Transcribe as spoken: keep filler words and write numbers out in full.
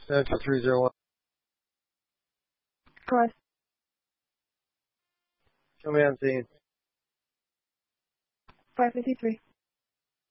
Central three zero one. Cross. Show me on scene. five fifty-three.